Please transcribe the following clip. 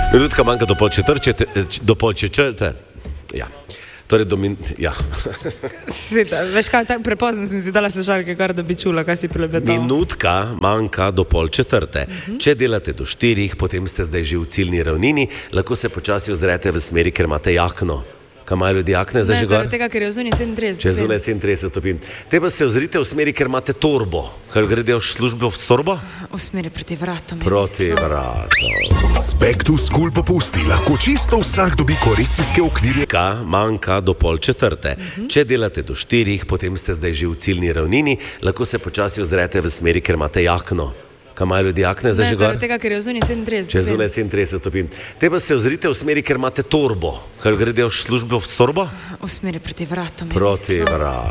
Minutka manjka do pol četrte. Ja. Torej, ja. Veš kaj, tako prepozno sem si dala slušalke, kar da bi čula, kaj si prilebetal. Minutka manjka do pol četrte. Če delate do 4, potem ste zdaj že v ciljni ravnini, lahko se počasi ozrete v smeri, ker imate jakno. Kaj imajo ljudi jakne zdaj že gor? Ne, zaradi tega, ker je v zunaj 37. Če je zunaj 37 stopinj. Te pa se ozrite v smeri, ker imate torbo. Ker grede v službo v torbo? V smeri proti vratom. Proti vratom. Spektus Cool Popusti lahko čisto vsak dobi korekcijske okvirje. Manjka do pol četrte. Če delate do 4, potem ste zdaj že v ciljni ravnini, lahko se počasi ozrete v smeri, ker imate jakno. Kaj imajo ljudi jakne zdaj že gor? Ne, zaradi tega, ker je v zunaj 37. Če je zunaj 37 stopinj. Te pa se ozrite v smeri, ker imate torbo. Ker grede v službo v torbo? V smeri proti vratom. Proti vratom.